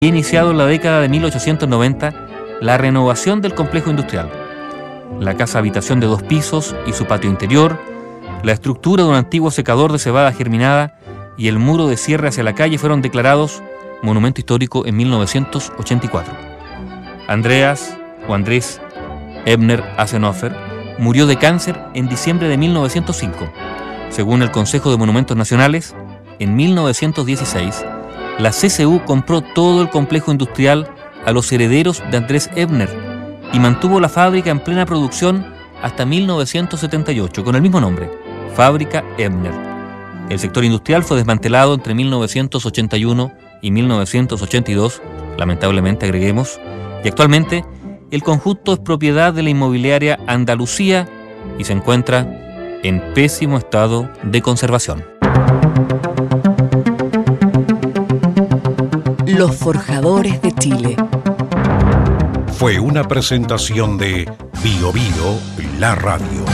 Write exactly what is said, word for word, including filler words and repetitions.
iniciado en la década de mil ochocientos noventa la renovación del complejo industrial. La casa habitación de dos pisos y su patio interior, la estructura de un antiguo secador de cebada germinada y el muro de cierre hacia la calle fueron declarados monumento histórico en mil novecientos ochenta y cuatro. Andreas o Andrés Ebner Hasenhofer murió de cáncer en diciembre de mil novecientos cinco. Según el Consejo de Monumentos Nacionales, en mil novecientos dieciséis, la C C U compró todo el complejo industrial a los herederos de Andrés Ebner y mantuvo la fábrica en plena producción hasta mil novecientos setenta y ocho, con el mismo nombre, Fábrica Ebner. El sector industrial fue desmantelado entre mil novecientos ochenta y uno y mil novecientos ochenta y dos, lamentablemente agreguemos, y actualmente el conjunto es propiedad de la inmobiliaria Andalucía y se encuentra en pésimo estado de conservación. Los Forjadores de Chile. Fue una presentación de Bio Bio, la radio.